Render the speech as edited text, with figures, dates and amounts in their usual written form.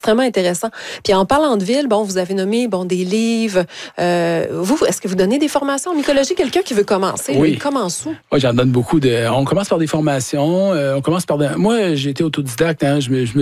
Vraiment intéressant. Puis en parlant de ville, bon, vous avez nommé des livres. Est-ce que vous donnez des formations en mycologie? Quelqu'un qui veut commencer, Oui. Il commence où? Moi, j'en donne beaucoup. On commence par des formations. Moi, j'ai été autodidacte. Je me